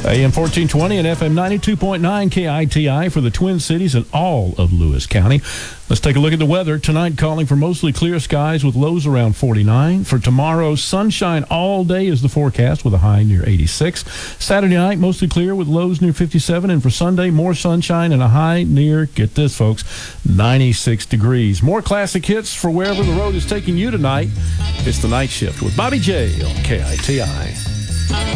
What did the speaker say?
AM 1420 and FM 92.9 KITI for the Twin Cities and all of Lewis County. Let's take a look at the weather. Tonight, calling for mostly clear skies with lows around 49. For tomorrow, sunshine all day is the forecast with a high near 86. Saturday night, mostly clear with lows near 57. And for Sunday, more sunshine and a high near, get this, folks, 96 degrees. More classic hits for wherever the road is taking you tonight. It's The Night Shift with Bobby J on KITI.